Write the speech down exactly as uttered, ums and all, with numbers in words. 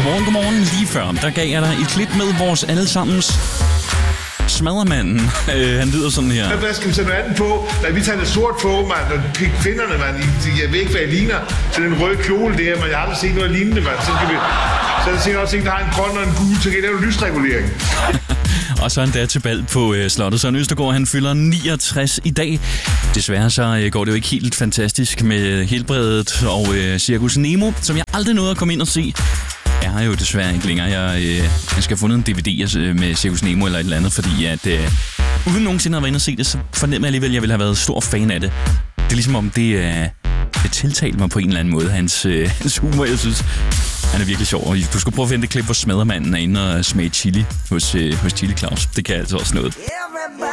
Godmorgen, godmorgen. Lige før, der gav jeg dig et klip med vores allesammens Smaddermanden. Øh, han lyder sådan her. Hvad skal vi tage noget andet på? Da vi tager det sort på, mand, og pik finderne, mand. Jeg ved ikke, hvad jeg ligner. Så den røde kjole der, men jeg har aldrig set noget lignende, mand. Så, vi... så er der sikkert også en, der har en grøn og en gul, så kan jeg lave lysregulering. Og så endda til bal på øh, slottet. Søren Østergaard, han fylder niogtres i dag. Desværre så øh, går det jo ikke helt fantastisk med Helbredet og øh, Cirkus Nemo, som jeg aldrig nåede at komme ind og se. Jeg har jo desværre ikke længere. Jeg, øh, jeg skal have fundet en D V D med Cirkus Nemo eller et eller andet, fordi at øh, uden nogensinde at være inde og se det, så fornemmer jeg alligevel, at jeg ville have været stor fan af det. Det er ligesom om det, øh, det tiltalte mig på en eller anden måde, hans, øh, hans humor. Jeg synes, han er virkelig sjov. Og du skal prøve at finde det klip, hvor Smaddermanden er inde og smage chili hos, øh, hos Chili Claus. Det kan altså også noget.